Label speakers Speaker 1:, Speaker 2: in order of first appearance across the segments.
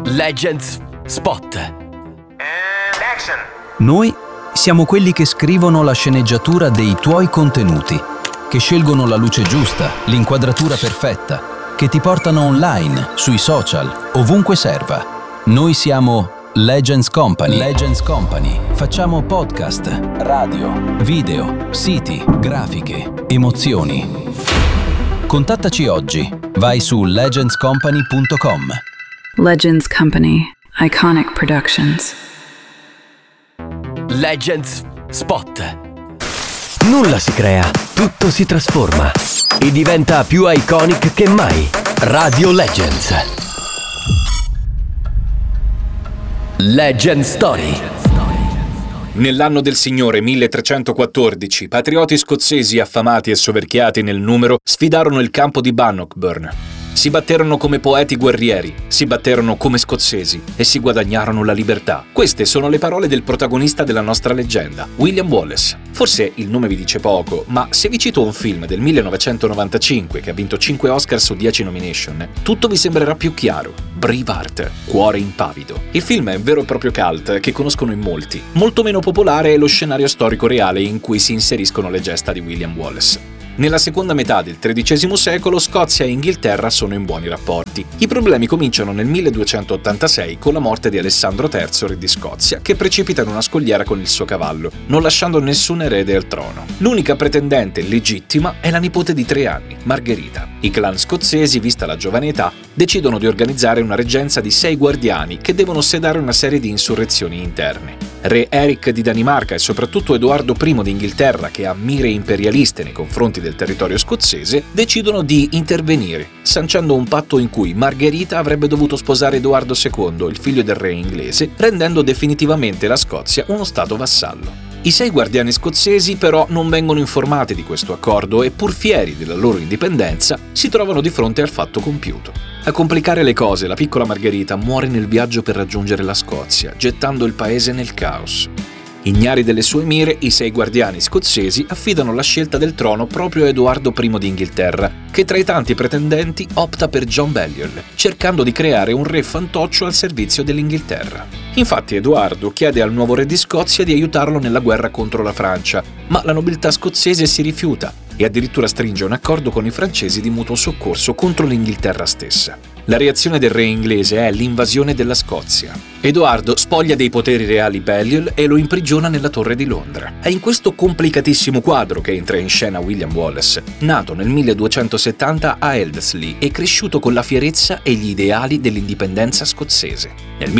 Speaker 1: Legends Spot.
Speaker 2: Action.
Speaker 3: Noi siamo quelli che scrivono la sceneggiatura dei tuoi contenuti, che scelgono la luce giusta, l'inquadratura perfetta, che ti portano online, sui social, ovunque serva. Noi siamo Legends Company. Legends Company. Facciamo podcast, radio, video, siti, grafiche, emozioni. Contattaci oggi. Vai su legendscompany.com.
Speaker 4: Legends Company. Iconic Productions.
Speaker 1: Legends Spot. Nulla si crea, tutto si trasforma e diventa più iconic che mai. Radio Legends. Legend Story.
Speaker 5: Nell'anno del Signore 1314, patrioti scozzesi affamati e soverchiati nel numero sfidarono il campo di Bannockburn. Si batterono come poeti guerrieri, si batterono come scozzesi e si guadagnarono la libertà. Queste sono le parole del protagonista della nostra leggenda, William Wallace. Forse il nome vi dice poco, ma se vi cito un film del 1995 che ha vinto 5 Oscar su 10 nomination, tutto vi sembrerà più chiaro. Braveheart, Cuore impavido. Il film è un vero e proprio cult che conoscono in molti. Molto meno popolare è lo scenario storico reale in cui si inseriscono le gesta di William Wallace. Nella seconda metà del XIII secolo Scozia e Inghilterra sono in buoni rapporti. I problemi cominciano nel 1286 con la morte di Alessandro III, re di Scozia, che precipita in una scogliera con il suo cavallo, non lasciando nessun erede al trono. L'unica pretendente legittima è la nipote di 3 anni, Margherita. I clan scozzesi, vista la giovane età, decidono di organizzare una reggenza di 6 guardiani che devono sedare una serie di insurrezioni interne. Re Eric di Danimarca e soprattutto Edoardo I d'Inghilterra, che ha mire imperialiste nei confronti del territorio scozzese, decidono di intervenire, sancendo un patto in cui Margherita avrebbe dovuto sposare Edoardo II, il figlio del re inglese, rendendo definitivamente la Scozia uno stato vassallo. I 6 guardiani scozzesi però non vengono informati di questo accordo e, pur fieri della loro indipendenza, si trovano di fronte al fatto compiuto. A complicare le cose, la piccola Margherita muore nel viaggio per raggiungere la Scozia, gettando il paese nel caos. Ignari delle sue mire, i 6 guardiani scozzesi affidano la scelta del trono proprio a Edoardo I d'Inghilterra, che tra i tanti pretendenti opta per John Balliol, cercando di creare un re fantoccio al servizio dell'Inghilterra. Infatti Edoardo chiede al nuovo re di Scozia di aiutarlo nella guerra contro la Francia, ma la nobiltà scozzese si rifiuta e addirittura stringe un accordo con i francesi di mutuo soccorso contro l'Inghilterra stessa. La reazione del re inglese è l'invasione della Scozia. Edoardo spoglia dei poteri reali Balliol e lo imprigiona nella Torre di Londra. È in questo complicatissimo quadro che entra in scena William Wallace, nato nel 1270 a Elderslie e cresciuto con la fierezza e gli ideali dell'indipendenza scozzese. Nel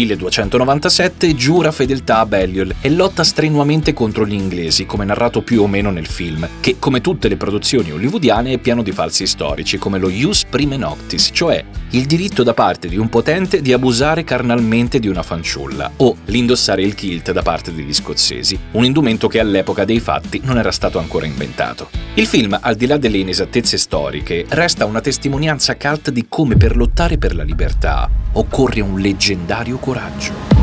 Speaker 5: 1297 giura fedeltà a Balliol e lotta strenuamente contro gli inglesi, come narrato più o meno nel film, che, come tutte le produzioni hollywoodiane, è pieno di falsi storici, come lo ius prime noctis, cioè il diritto da parte di un potente di abusare carnalmente di una fanciulla, o l'indossare il kilt da parte degli scozzesi, un indumento che all'epoca dei fatti non era stato ancora inventato. Il film, al di là delle inesattezze storiche, resta una testimonianza cult di come per lottare per la libertà occorre un leggendario coraggio.